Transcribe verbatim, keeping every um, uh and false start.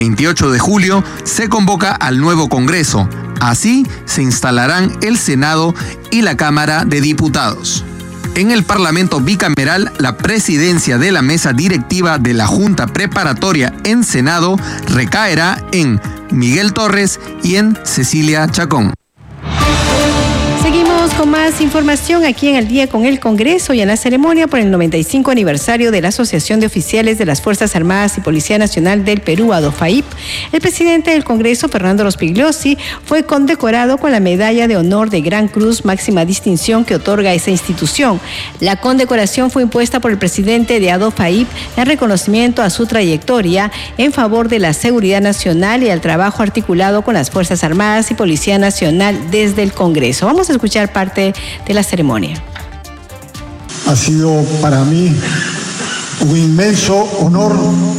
veintiocho de julio se convoca al nuevo Congreso. Así se instalarán el Senado y la Cámara de Diputados. En el Parlamento bicameral, la presidencia de la mesa directiva de la Junta Preparatoria en Senado recaerá en Miguel Torres y en Cecilia Chacón. Seguimos con más información aquí en El Día con el Congreso y en la ceremonia por el noventa y cinco aniversario de la Asociación de Oficiales de las Fuerzas Armadas y Policía Nacional del Perú, ADOFAIP. El presidente del Congreso, Fernando Rospigliosi, fue condecorado con la Medalla de Honor de Gran Cruz, máxima distinción que otorga esa institución. La condecoración fue impuesta por el presidente de ADOFAIP en reconocimiento a su trayectoria en favor de la seguridad nacional y al trabajo articulado con las Fuerzas Armadas y Policía Nacional desde el Congreso. Vamos a escuchar parte de la ceremonia. Ha sido para mí un inmenso honor